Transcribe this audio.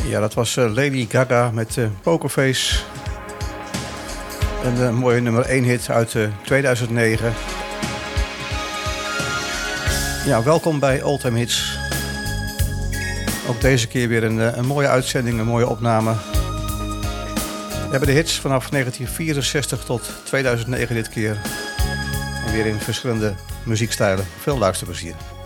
Ja, dat was Lady Gaga met Pokerface. Een mooie nummer 1 hit uit 2009. Ja, welkom bij Oldtime Hits. Ook deze keer weer een mooie uitzending, een mooie opname. We hebben de hits vanaf 1964 tot 2009 dit keer. En weer in verschillende muziekstijlen. Veel luisterplezier.